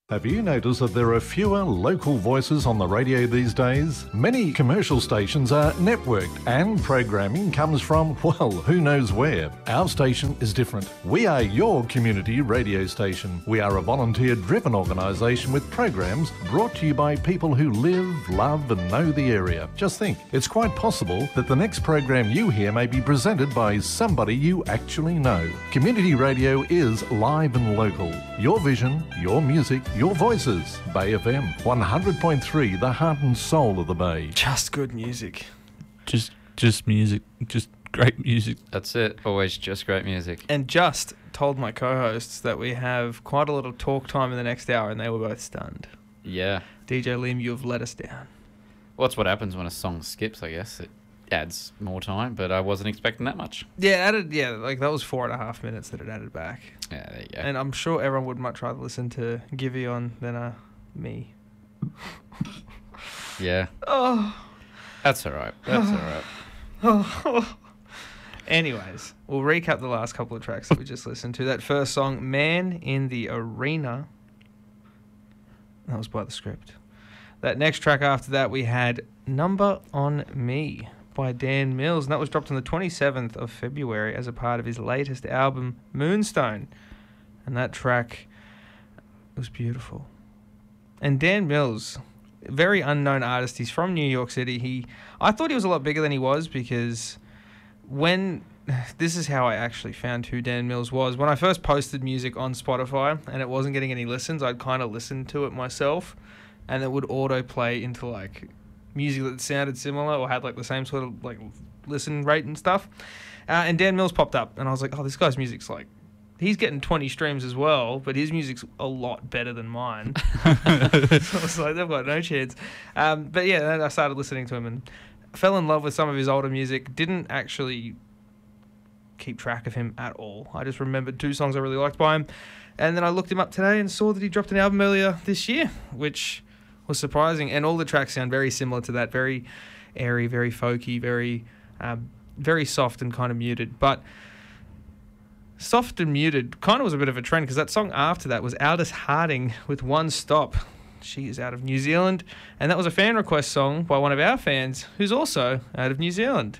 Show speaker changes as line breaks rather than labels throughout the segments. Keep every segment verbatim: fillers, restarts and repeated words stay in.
Have you noticed that there are fewer local voices on the radio these days? Many commercial stations are networked and programming comes from, well, who knows where. Our station is different. We are your community radio station. We are a volunteer-driven organisation with programs brought to you by people who live, love and know the area. Just think, it's quite possible that the next program you hear may be presented by somebody you actually know. Community radio is live and local. Your vision, your music, your voices. Bay F M, one hundred point three, the heart and soul of the Bay.
Just good music.
Just just music. Just great music.
That's it. Always just great music.
And just told my co-hosts that we have quite a lot of talk time in the next hour, and they were both stunned.
Yeah.
D J Liam, you have let us down.
Well, that's what happens when a song skips, I guess. It adds more time, but I wasn't expecting that much.
Yeah, added. Yeah, like that was four and a half minutes that it added back.
Yeah, there you go.
And I'm sure everyone would much rather listen to Giveon than uh, me.
Yeah.
Oh.
That's all right. That's all right.
Oh. Anyways, we'll recap the last couple of tracks that we just listened to. That first song, Man in the Arena. That was by The Script. That next track after that, we had Number on Me by Dan Mills, and that was dropped on the twenty-seventh of February as a part of his latest album, Moonstone. And that track was beautiful. And Dan Mills, very unknown artist. He's from New York City. He, I thought he was a lot bigger than he was because when... This is how I actually found who Dan Mills was. When I first posted music on Spotify and it wasn't getting any listens, I'd kind of listen to it myself, and it would autoplay into like music that sounded similar or had like the same sort of like listen rate and stuff. Uh, and Dan Mills popped up, and I was like, oh, this guy's music's like, he's getting twenty streams as well, but his music's a lot better than mine. So I was like, they've got no chance. Um, but yeah, then I started listening to him and fell in love with some of his older music. Didn't actually keep track of him at all. I just remembered two songs I really liked by him. And then I looked him up today and saw that he dropped an album earlier this year, which was surprising. And all the tracks sound very similar to that. Very airy, very folky, very, um, very soft and kind of muted. But soft and muted kind of was a bit of a trend because that song after that was Aldous Harding with One Stop. She is out of New Zealand. And that was a fan request song by one of our fans who's also out of New Zealand.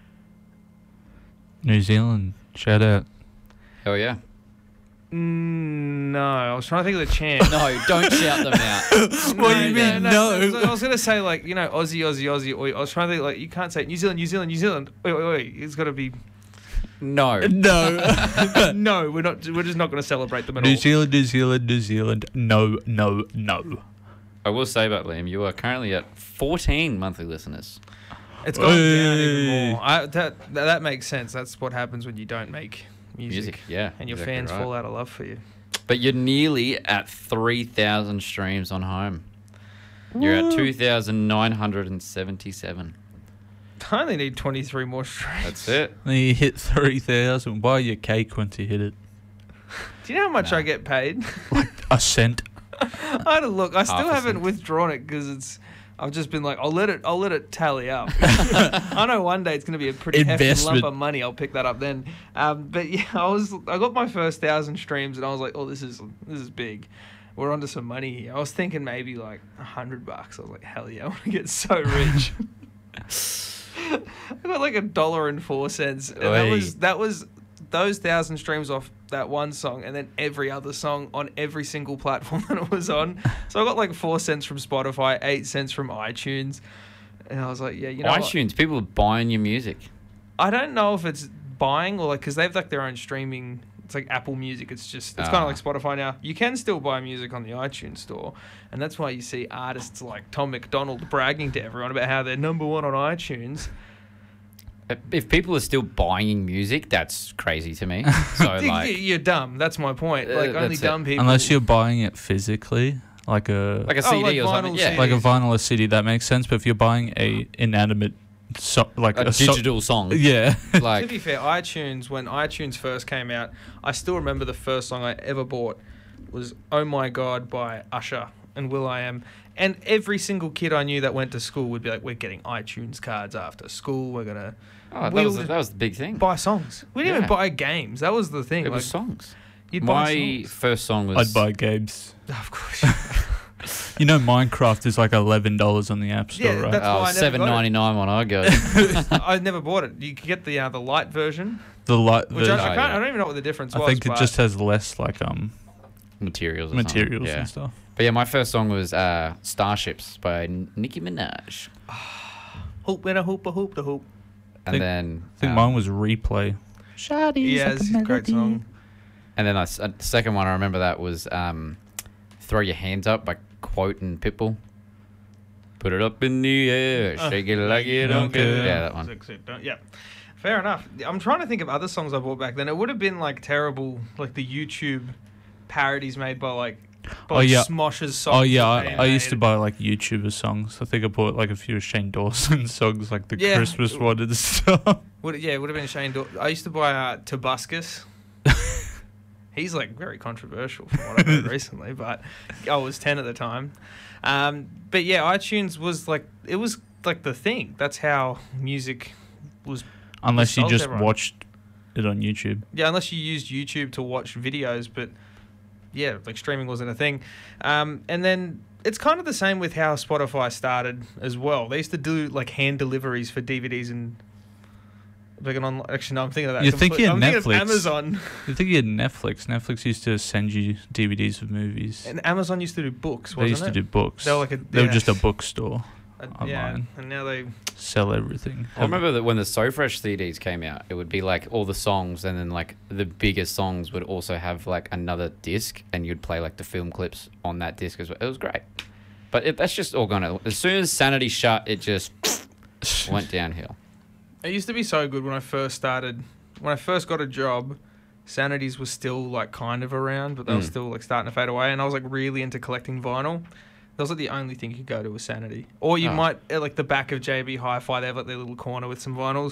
New Zealand. Shout out.
Oh, yeah.
Mm, no, I was trying to think of the chant.
No, don't shout them out.
What do you mean, no?
I was, I was going to say, like, you know, Aussie, Aussie, Aussie. Oi. I was trying to think, like, you can't say New Zealand, New Zealand, New Zealand. Wait, wait, wait. It's got to be...
No.
No.
No, we're not. We're just not going to celebrate them at
New
all.
Zealand, New Zealand, New Zealand. No, no, no.
I will say about Liam, you are currently at fourteen monthly listeners.
It's gone down
Hey.
even more. I, that, that that makes sense. That's what happens when you don't make music.
Music, yeah,
And your
exactly
fans
right.
fall out of love for you.
But you're nearly at three thousand streams on home. You're at two thousand nine hundred seventy-seven.
I only need twenty-three more streams.
That's it.
You hit three thousand. Buy your cake once you hit it.
Do you know how much
Nah.
I get paid?
A cent.
I had a look. I still
Half a
haven't
cent.
withdrawn it because it's. I've just been like, I'll let it. I'll let it tally up. I know one day it's going to be a pretty hefty
Investment.
lump of money. I'll pick that up then. Um, but yeah, I was. I got my first thousand streams, and I was like, oh, this is this is big. We're onto some money here. I was thinking maybe like a hundred bucks. I was like, hell yeah, I want to get so rich. I got like a dollar and four cents, and that
Oi.
was that was those thousand streams off that one song, and then every other song on every single platform that it was on. So I got like four cents from Spotify, eight cents from iTunes, and I was like, yeah, you know, what?
iTunes, people are buying your music.
I don't know if it's buying or like because they've like their own streaming. It's like Apple Music. It's just it's kind
Ah.
of like Spotify now. You can still buy music on the iTunes store, and that's why you see artists like Tom McDonald bragging to everyone about how they're number one on iTunes.
If people are still buying music, that's crazy to me. So
You-
like,
You're dumb. That's my point.
Uh,
Like only
that's it.
dumb people.
Unless you're buying it physically, like a
like a
Oh,
C D
like
or something.
vinyl
Yeah,
C
like a
Ds.
vinyl or C D, that makes sense. But if you're buying a inanimate, so, like
a,
a, so-
digital song.
yeah,
To
Like,
be fair, iTunes, when iTunes first came out, I still remember the first song I ever bought was Oh My God by Usher and will.i.am. And every single kid I knew that went to school would be like, we're getting iTunes cards after school. We're going
oh, that
we
was
would
that was the big thing.
to buy songs. We didn't
Yeah.
even buy games. That was the thing.
It
Like,
was songs.
You'd buy
My
songs.
first song was.
I'd buy games.
Of course.
You know, Minecraft is like eleven dollars on the App Store,
Yeah,
right?
that's- why I
Oh,
never
seven ninety nine when I got it.
I never bought it. You could get the uh, the light version,
The light.
which
The,
I,
Oh,
I can't.
yeah.
I don't even know what the difference
I
was.
think it
but
just has less like um
Materials. Or something.
materials
Yeah.
and stuff.
But yeah, my first song was uh, Starships by Nicki Minaj.
hoop in a hoop a hoop the hoop.
And
Think-
then.
I think
um,
mine was Replay.
Yeah, it's a great song.
And then the s- uh, second one I remember that was um, "Throw Your Hands Up" by Quote and Pitbull. Put it up in the air,
Uh,
shake it like you don't care. Yeah, that one.
Six, eight, don't- Yeah, fair enough. I'm trying to think of other songs I bought back then. It would have been like terrible, like the YouTube parodies made by like, by,
Oh,
like
yeah.
Smosh's songs.
Oh yeah,
that they
I, I used to
made.
buy like YouTuber songs. I think I bought like a few of Shane Dawson songs, like the
Yeah.
Christmas one and stuff.
Would, yeah, it would have been Shane. Daw- I used to buy uh, Tobuscus. He's like very controversial from what I've heard recently, but I was ten at the time. Um, but yeah, iTunes was like it was like the thing. That's how music was.
Unless you
sold
just
everyone.
watched it on YouTube.
Yeah, unless you used YouTube to watch videos, but yeah, like streaming wasn't a thing. Um, and then it's kind of the same with how Spotify started as well. They used to do like hand deliveries for D V Ds and. Like an on, actually, no, I'm thinking of that.
You think
complete-
you
I'm
had
thinking of
Netflix.
Amazon.
I think you had Netflix. Netflix used to send you D V Ds of movies.
And Amazon used to do books,
They
wasn't
used
it?
to do books.
They were like a-
They were
yeah.
just a bookstore.
Uh, yeah,
online.
and now they.
Sell everything.
I remember that when the So Fresh C Ds came out, it would be like all the songs, and then like the biggest songs would also have like another disc, and you'd play like the film clips on that disc as well. It was great, but it, that's just all gonna. As soon as Sanity shut, it just went downhill.
It used to be so good when I first started. When I first got a job, Sanities was still like kind of around, but they were
Mm.
still like starting to fade away. And I was like really into collecting vinyl. That was like the only thing you could go to was Sanity. Or you
Oh.
might at like the back of J B Hi-Fi. They have like their little corner with some vinyls.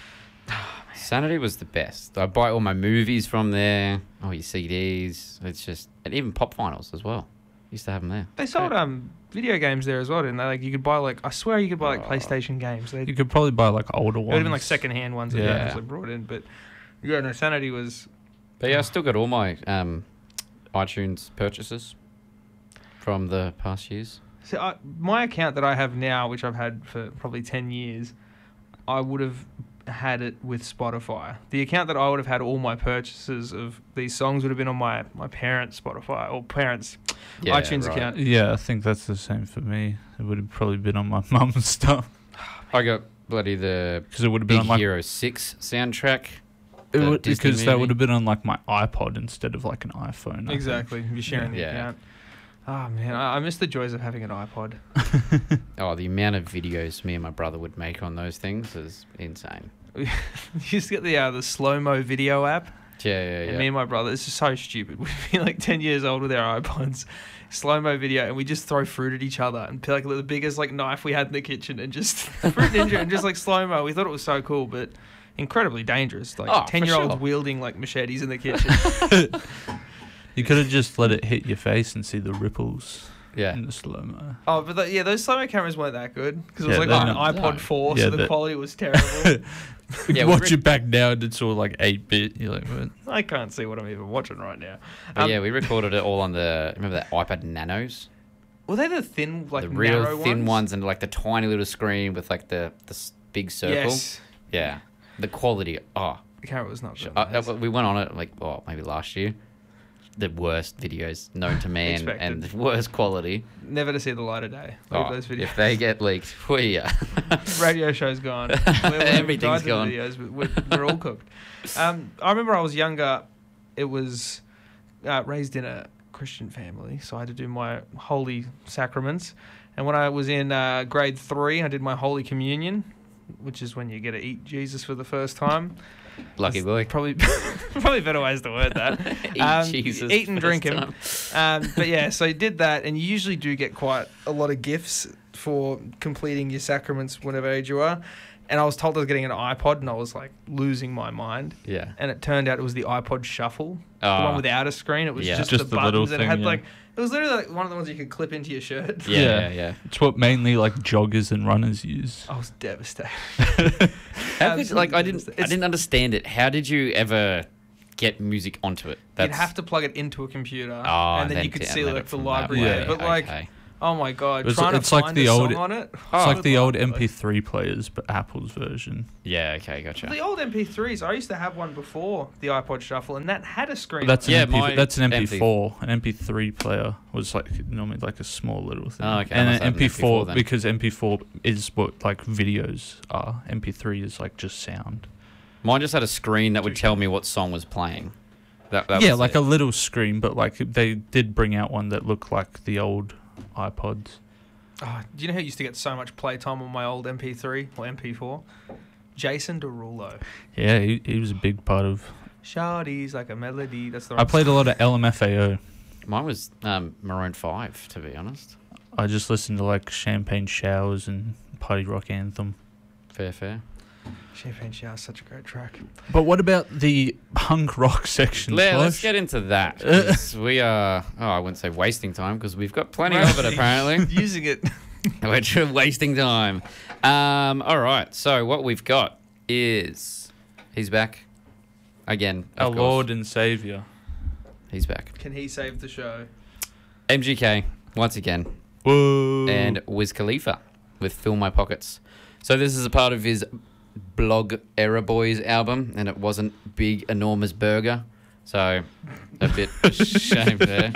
Sanity was the best. I buy all my movies from there, all your C Ds. It's just, and even pop vinyls as well. Used to have them there.
They sold um video games there as well, didn't they? Like you could buy like I swear you could buy like
Oh.
PlayStation games. They
You could probably buy like older
it
ones.
would have been like second-hand ones that
Yeah.
yeah. actually brought in. But yeah, no, Sanity was.
But yeah, I still got all my um, iTunes purchases from the past years.
So I, my account that I have now, which I've had for probably ten years, I would have had it with Spotify. The account that I would have had all my purchases of these songs would have been on my, my parents' Spotify or parents'
Yeah,
iTunes
right.
account.
Yeah, I think that's the same for me. It would have probably been on my mum's stuff
I got bloody the
because it would have been
Big
on like
Hero six soundtrack.
it
the
would,
Disney
because that
movie.
would have been on like my iPod instead of like an iPhone. I think.
Exactly. You're sharing the
Yeah.
account. Oh, man. I, I miss the joys of having an iPod.
Oh, the amount of videos me and my brother would make on those things is insane.
You used to get the, uh, the slow-mo video app.
Yeah, yeah,
And
yeah.
me and my brother, it's just so stupid. We'd be like ten years old with our iPods, slow mo video, and we just throw fruit at each other and pick like the biggest like knife we had in the kitchen and just fruit ninja and just like slow mo. We thought it was so cool, but incredibly dangerous. Like
Oh, for
ten year olds
sure.
wielding like machetes in the kitchen.
You could have just let it hit your face and see the ripples
Yeah.
in the slow mo.
Oh, but the, yeah, those slow mo cameras weren't that good because it was
Yeah,
like
they're
on an
not-
iPod
no.
four,
Yeah,
so the
they're-
quality was terrible.
Yeah,
you
we
watch
rec-
it back now and it's all like eight bit. You're like, what?
I can't see what I'm even watching right now.
But
Um,
yeah, we recorded it all on the, remember that iPad Nanos?
Were they the thin, like
the real
narrow
thin
ones?
ones and like the tiny little screen with like the, the s- big circle.
Yes.
Yeah. The quality, oh.
The camera was not good.
Uh, uh, we went on it like, oh, maybe last year. The worst videos known to man
Expected.
and the worst quality.
Never to see the light of day. Leave
Oh,
those videos.
if they get leaked, we uh,
Radio show's gone. We're, we're
Everything's
died to
gone.
The videos, but we're, we're all cooked. Um, I remember I was younger. It was uh, raised in a Christian family, so I had to do my holy sacraments. And when I was in uh, grade three, I did my Holy Communion, which is when you get to eat Jesus for the first time.
lucky
That's
boy.
Probably, probably better ways to word that.
Eat
Um,
Jesus
eat and
first
drink him. Um, but yeah, so I did that, and you usually do get quite a lot of gifts for completing your sacraments, whatever age you are. And I was told I was getting an iPod, and I was like losing my mind.
Yeah.
And it turned out it was the iPod Shuffle, the
Oh.
one without a screen. It was
Yeah.
just,
Just
the
the little
buttons, and it
thing,
had
yeah.
like it was literally like one of the ones you could clip into your shirt.
Yeah,
Yeah.
yeah, yeah.
It's what mainly like joggers and runners use.
I was devastated.
How could, like I
Absolutely
didn't, I
devastated.
didn't understand it. How did you ever get music onto it.
You'd have to plug it into a computer,
Oh,
and then
then
you could see
download
like
it
the
from that
library.
way.
there. But like,
Okay.
oh my god,
It's-
trying
it's
to
like
find
the
a
old-
song on it.
It's
Oh,
like the
good
old
luck.
M P three players, but Apple's version.
Yeah, okay, gotcha.
The old M P threes. I used to have one before the iPod Shuffle, and that had a screen.
That's
on
an
it.
Yeah,
M P,
my
that's an
M P
M P four. An M P three player was like normally like a small little thing.
Oh, okay, I
And
must
an
have an
M P four,
M P four then.
because M P four is what like videos are. M P three is like just sound.
Mine just had a screen that would tell me what song was playing. That, that
yeah,
was
like
it.
a little screen, but like they did bring out one that looked like the old iPods.
Oh, do you know who used to get so much playtime on my old M P three or M P four? Jason Derulo.
Yeah, he, he was a big part of.
Shawty's like a melody. That's the.
I played a lot of L M F A O.
Mine was um, Maroon five, to be honest.
I just listened to like Champagne Showers and Party Rock Anthem.
Fair, fair.
Champagne Shower is such a great track.
But what about the punk rock section?
Yeah, let's
Flush?
get into that. 'cause we are, oh, I wouldn't say wasting time because we've got plenty of it apparently.
Using it.
We're tr- wasting time. Um, all right, so what we've got is he's back again.
Our
Of course.
Lord and Savior.
He's back.
Can he save the show?
M G K once again
Whoa.
and Wiz Khalifa with Fill My Pockets. So this is a part of his Blog Era Boys album, and it wasn't Big Enormous Burger, so a bit shame there.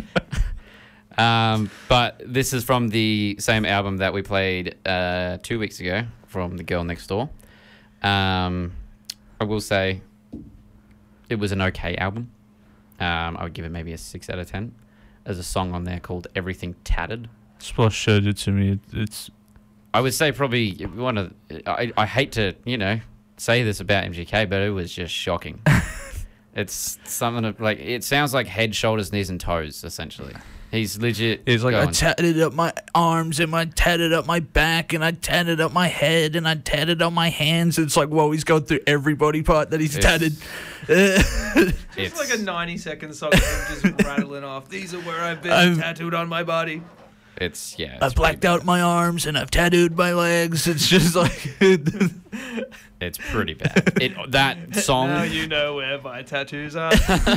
Um, but this is from the same album that we played uh, two weeks ago from The Girl Next Door. Um, I will say it was an okay album. Um, I would give it maybe a six out of ten. There's a song on there called Everything Tattered.
Splosh showed it to me. It, it's
I would say probably one of. I I hate to you know say this about M G K, but it was just shocking. It's something of, like it sounds like head, shoulders, knees, and toes. Essentially, he's legit.
It's like I
going,
tatted up my arms and I tatted up my back and I tatted up my head and I tatted up my hands. It's like, whoa, he's going through every body part that he's
It's-
tatted.
It's
it's
like a ninety second song of him just rattling off. These are where I've been
I've-
tattooed on my body.
it's yeah.
I've
It's
blacked
pretty
out my arms and I've tattooed my legs. It's just like
bad. It's pretty bad. It that song.
Now you know where my tattoos are.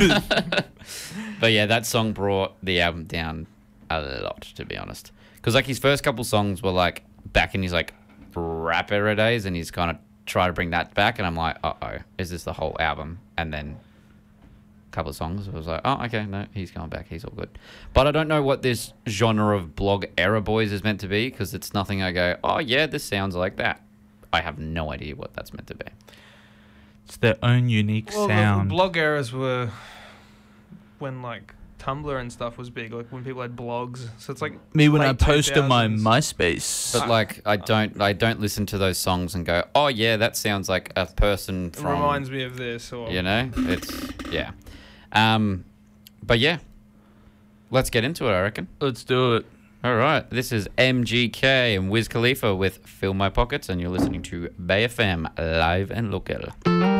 But yeah, that song brought the album down a lot, to be honest. Because like his first couple songs were like back in his like rap era days, and he's kind of tried to bring that back, and I'm like, uh oh, is this the whole album? And then a couple of songs, I was like, oh, okay, no, he's going back, he's all good. But I don't know what this genre of Blog Era Boys is meant to be, because it's nothing I go, oh yeah, this sounds like that. I have no idea what that's meant to be.
it's their own unique
Well, the
sound.
blog eras were when like Tumblr and stuff was big, like when people had blogs. So it's like
Me when I
late
post on my
two thousands.
MySpace.
But like, I don't, I don't listen to those songs and go, oh yeah, that sounds like a person
It
from.
reminds me of this, or
You know, it's yeah. Um, but yeah, let's get into it. I reckon.
Let's do it.
All right, this is M G K and Wiz Khalifa with "Fill My Pockets," and you're listening to Bay F M live and local.